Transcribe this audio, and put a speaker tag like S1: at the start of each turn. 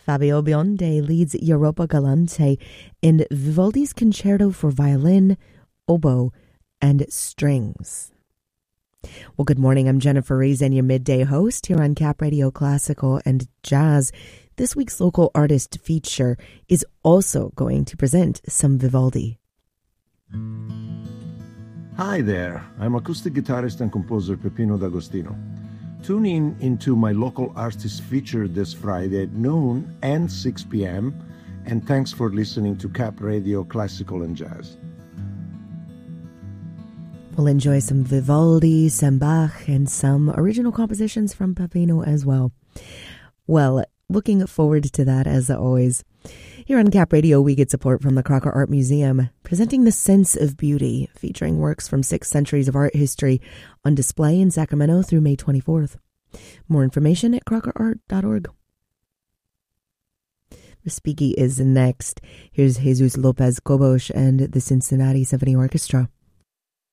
S1: Fabio Biondi leads Europa Galante in Vivaldi's Concerto for Violin, Oboe, and Strings. Well, good morning. I'm Jennifer Reason, your midday host here on Cap Radio Classical and Jazz. This week's local artist feature is also going to present some Vivaldi.
S2: Hi there. I'm acoustic guitarist and composer Peppino D'Agostino. Tune in into my local artist feature this Friday at noon and 6 p.m. And thanks for listening to Cap Radio Classical and Jazz.
S1: We'll enjoy some Vivaldi, some Bach, and some original compositions from Peppino as well. Well, looking forward to that as always. Here on Cap Radio, we get support from the Crocker Art Museum, presenting The Sense of Beauty, featuring works from 6 centuries of art history on display in Sacramento through May 24th. More information at crockerart.org. Respighi is next. Here's Jesus Lopez Cobos and the Cincinnati Symphony Orchestra.